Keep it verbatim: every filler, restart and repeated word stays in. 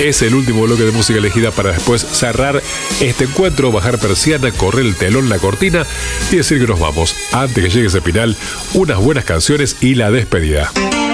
es el último bloque de música elegida para después cerrar este encuentro, bajar persiana, correr el telón, la cortina y decir que nos vamos. Antes que llegue ese final, unas buenas canciones y la despedida.